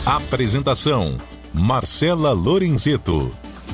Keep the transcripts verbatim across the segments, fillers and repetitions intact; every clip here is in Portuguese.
Apresentação: Marcela Lorenzeto.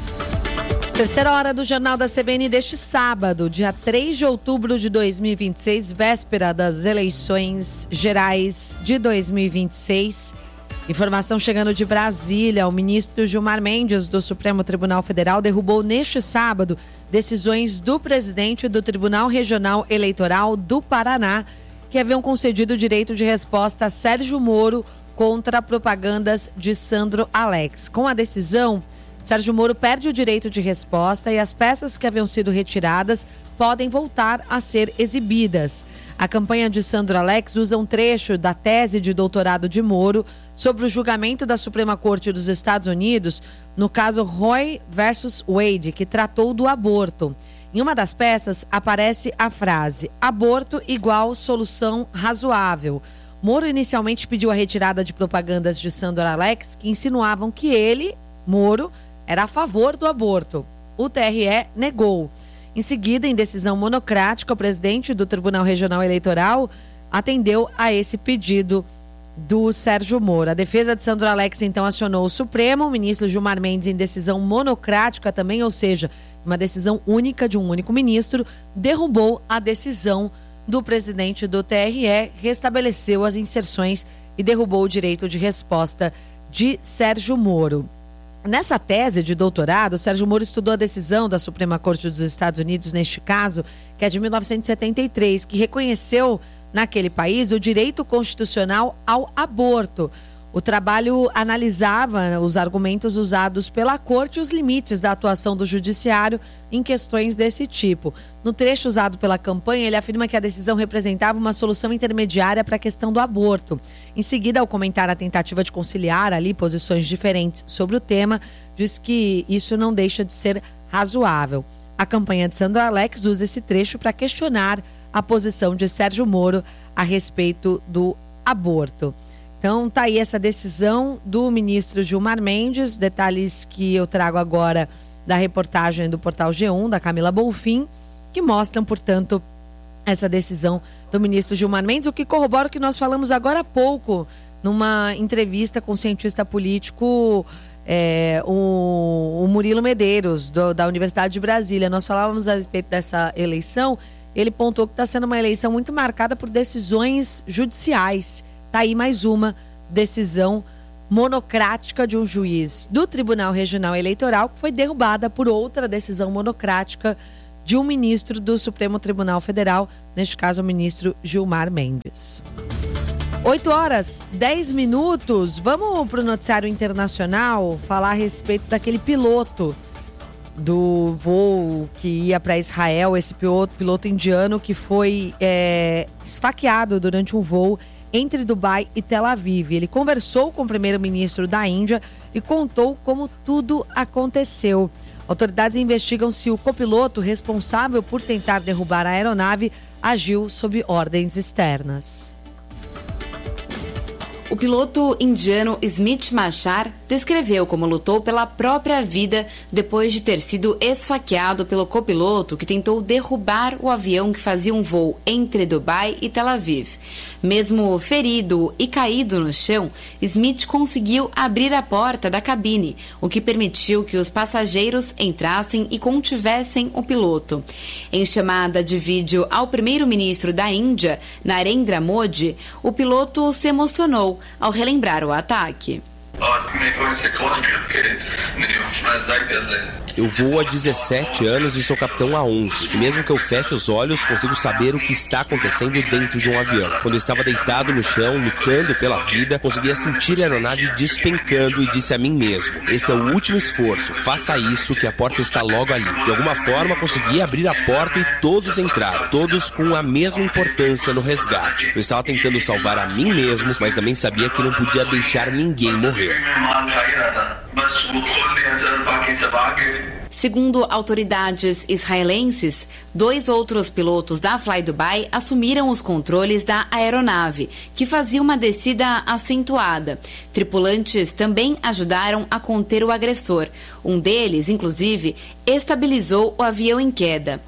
Terceira hora do Jornal da C B N deste sábado, dia três de outubro de dois mil e vinte e seis, véspera das eleições gerais de dois mil e vinte e seis. Informação chegando de Brasília: o ministro Gilmar Mendes, do Supremo Tribunal Federal, derrubou neste sábado decisões do presidente do Tribunal Regional Eleitoral do Paraná, que haviam concedido o direito de resposta a Sérgio Moro contra propagandas de Sandro Alex. Com a decisão, Sérgio Moro perde o direito de resposta e as peças que haviam sido retiradas podem voltar a ser exibidas. A campanha de Sandro Alex usa um trecho da tese de doutorado de Moro sobre o julgamento da Suprema Corte dos Estados Unidos no caso Roe versus Wade, que tratou do aborto. Em uma das peças aparece a frase: aborto igual solução razoável. Moro inicialmente pediu a retirada de propagandas de Sandro Alex que insinuavam que ele, Moro, era a favor do aborto. O T R E negou. Em seguida, em decisão monocrática, o presidente do Tribunal Regional Eleitoral atendeu a esse pedido do Sérgio Moro. A defesa de Sandro Alex então acionou o Supremo. O ministro Gilmar Mendes, em decisão monocrática também, ou seja, uma decisão única de um único ministro, derrubou a decisão do presidente do T R E, restabeleceu as inserções e derrubou o direito de resposta de Sérgio Moro. Nessa tese de doutorado, Sérgio Moro estudou a decisão da Suprema Corte dos Estados Unidos, neste caso, que é de mil novecentos e setenta e três, que reconheceu naquele país o direito constitucional ao aborto. O trabalho analisava os argumentos usados pela Corte e os limites da atuação do Judiciário em questões desse tipo. No trecho usado pela campanha, ele afirma que a decisão representava uma solução intermediária para a questão do aborto. Em seguida, ao comentar a tentativa de conciliar ali posições diferentes sobre o tema, diz que isso não deixa de ser razoável. A campanha de Sandro Alex usa esse trecho para questionar a posição de Sérgio Moro a respeito do aborto. Então, tá aí essa decisão do ministro Gilmar Mendes, detalhes que eu trago agora da reportagem do Portal G um, da Camila Bonfim, que mostram, portanto, essa decisão do ministro Gilmar Mendes, o que corrobora o que nós falamos agora há pouco, numa entrevista com o cientista político, é, o, o Murilo Medeiros, do, da Universidade de Brasília. Nós falávamos a respeito dessa eleição, ele pontuou que está sendo uma eleição muito marcada por decisões judiciais. Está aí mais uma decisão monocrática de um juiz do Tribunal Regional Eleitoral, que foi derrubada por outra decisão monocrática de um ministro do Supremo Tribunal Federal, neste caso o ministro Gilmar Mendes. oito horas, dez minutos. Vamos para o noticiário internacional falar a respeito daquele piloto do voo que ia para Israel, esse piloto, piloto indiano que foi é, esfaqueado durante um voo entre Dubai e Tel Aviv. Ele conversou com o primeiro-ministro da Índia e contou como tudo aconteceu. Autoridades investigam se o copiloto responsável por tentar derrubar a aeronave agiu sob ordens externas. O piloto indiano Smit Machar descreveu como lutou pela própria vida depois de ter sido esfaqueado pelo copiloto que tentou derrubar o avião que fazia um voo entre Dubai e Tel Aviv. Mesmo ferido e caído no chão, Smit conseguiu abrir a porta da cabine, o que permitiu que os passageiros entrassem e contivessem o piloto. Em chamada de vídeo ao primeiro-ministro da Índia, Narendra Modi, o piloto se emocionou ao relembrar o ataque. Eu voo há dezessete anos e sou capitão há onze. E mesmo que eu feche os olhos, consigo saber o que está acontecendo dentro de um avião. Quando eu estava deitado no chão, lutando pela vida, conseguia sentir a aeronave despencando e disse a mim mesmo: esse é o último esforço, faça isso que a porta está logo ali. De alguma forma, consegui abrir a porta e todos entraram, todos com a mesma importância no resgate. Eu estava tentando salvar a mim mesmo, mas também sabia que não podia deixar ninguém morrer. Segundo autoridades israelenses, dois outros pilotos da Fly Dubai assumiram os controles da aeronave, que fazia uma descida acentuada. Tripulantes também ajudaram a conter o agressor. Um deles, inclusive, estabilizou o avião em queda.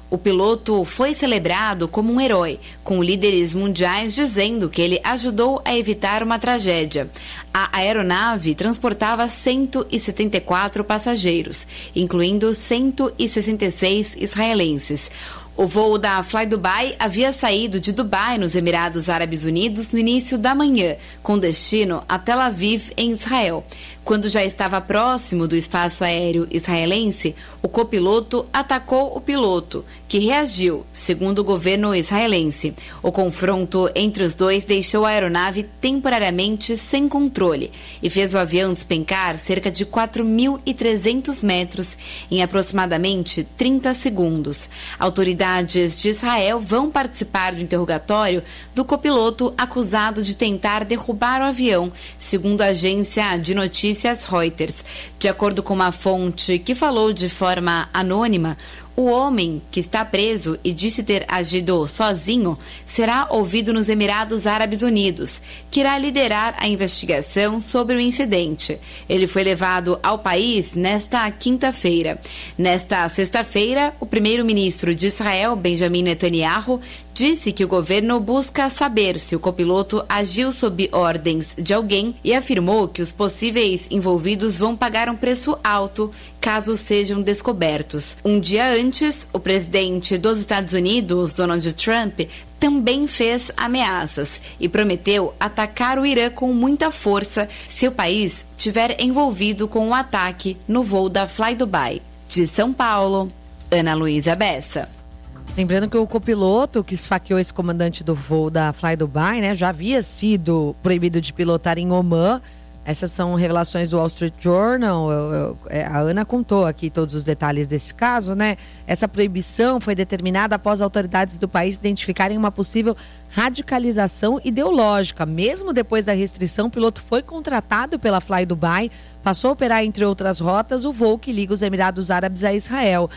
O piloto foi celebrado como um herói, com líderes mundiais dizendo que ele ajudou a evitar uma tragédia. A aeronave transportava cento e setenta e quatro passageiros, incluindo cento e sessenta e seis israelenses. O voo da Flydubai havia saído de Dubai, nos Emirados Árabes Unidos, no início da manhã, com destino a Tel Aviv, em Israel. Quando já estava próximo do espaço aéreo israelense, o copiloto atacou o piloto, que reagiu, segundo o governo israelense. O confronto entre os dois deixou a aeronave temporariamente sem controle e fez o avião despencar cerca de quatro mil e trezentos metros em aproximadamente trinta segundos. Autoridades de Israel vão participar do interrogatório do copiloto acusado de tentar derrubar o avião, segundo a agência de notícias Reuters. De acordo com uma fonte que falou de forma anônima, o homem, que está preso e disse ter agido sozinho, será ouvido nos Emirados Árabes Unidos, que irá liderar a investigação sobre o incidente. Ele foi levado ao país nesta quinta-feira. Nesta sexta-feira, o primeiro-ministro de Israel, Benjamin Netanyahu, disse que o governo busca saber se o copiloto agiu sob ordens de alguém e afirmou que os possíveis envolvidos vão pagar um preço alto caso sejam descobertos. Um dia antes, o presidente dos Estados Unidos, Donald Trump, também fez ameaças e prometeu atacar o Irã com muita força se o país estiver envolvido com o ataque no voo da Flydubai. De São Paulo, Ana Luísa Bessa. Lembrando que o copiloto que esfaqueou esse comandante do voo da Flydubai, né, já havia sido proibido de pilotar em Omã. Essas são revelações do Wall Street Journal. Eu, eu, a Ana contou aqui todos os detalhes desse caso, né? Essa proibição foi determinada após autoridades do país identificarem uma possível radicalização ideológica. Mesmo depois da restrição, o piloto foi contratado pela Flydubai, passou a operar, entre outras rotas, o voo que liga os Emirados Árabes a Israel.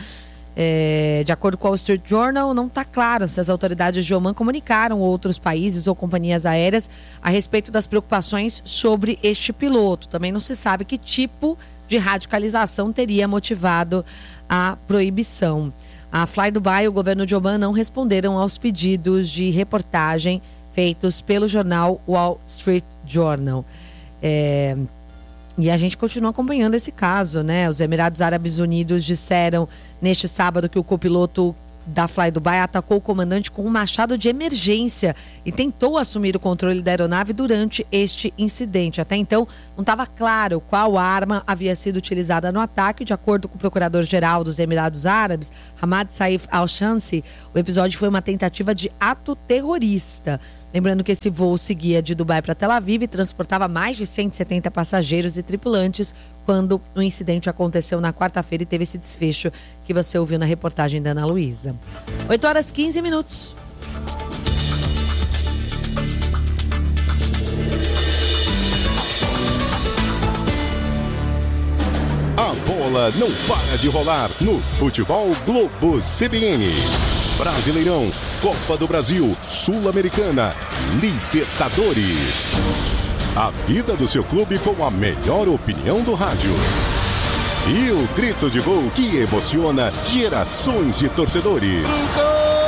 É, de acordo com o Wall Street Journal, não está claro se as autoridades de Omã comunicaram outros países ou companhias aéreas a respeito das preocupações sobre este piloto. Também não se sabe que tipo de radicalização teria motivado a proibição. A Flydubai e o governo de Omã não responderam aos pedidos de reportagem feitos pelo jornal Wall Street Journal. É... E a gente continua acompanhando esse caso, né? Os Emirados Árabes Unidos disseram neste sábado que o copiloto da Flydubai atacou o comandante com um machado de emergência e tentou assumir o controle da aeronave durante este incidente. Até então, não estava claro qual arma havia sido utilizada no ataque. De acordo com o procurador-geral dos Emirados Árabes, Hamad Saif Al-Shamsi, o episódio foi uma tentativa de ato terrorista. Lembrando que esse voo seguia de Dubai para Tel Aviv e transportava mais de cento e setenta passageiros e tripulantes quando o incidente aconteceu na quarta-feira e teve esse desfecho que você ouviu na reportagem da Ana Luísa. oito horas e quinze minutos. A bola não para de rolar no Futebol Globo C B N. Brasileirão, Copa do Brasil, Sul-Americana, Libertadores. A vida do seu clube com a melhor opinião do rádio. E o grito de gol que emociona gerações de torcedores. Gol!